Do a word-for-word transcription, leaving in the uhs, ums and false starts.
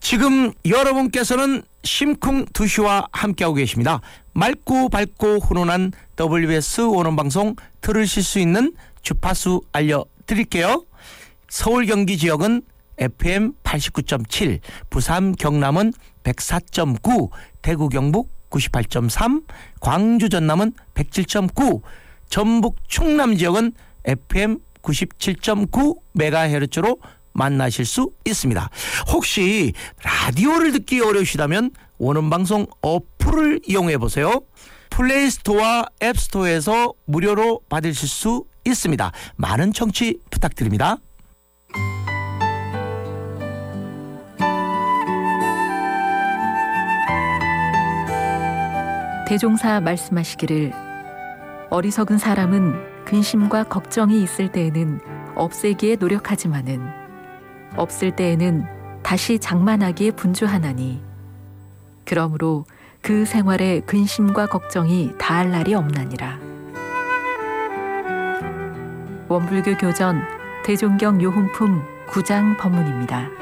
지금 여러분께서는 심쿵 두 시와 함께하고 계십니다. 맑고 밝고 훈훈한 더블유비에스 원어방송 들으실 수 있는 주파수 알려드릴게요. 서울 경기 지역은 에프엠 팔십구 점 칠, 부산 경남은 백사 점 구, 대구 경북 구십팔 점 삼, 광주 전남은 백칠 점 구, 전북 충남 지역은 에프엠 구십칠 점 구 메가헤르츠로 만나실 수 있습니다. 혹시 라디오를 듣기 어려우시다면 원음방송 어플을 이용해 보세요. 플레이스토어와 앱스토어에서 무료로 받으실 수 있습니다. 많은 청취 부탁드립니다. 대종사 말씀하시기를 어리석은 사람은 근심과 걱정이 있을 때에는 없애기에 노력하지만은 없을 때에는 다시 장만하기에 분주하나니 그러므로 그 생활에 근심과 걱정이 다할 날이 없나니라. 원불교 교전 대종경 요흥품 구 장 법문입니다.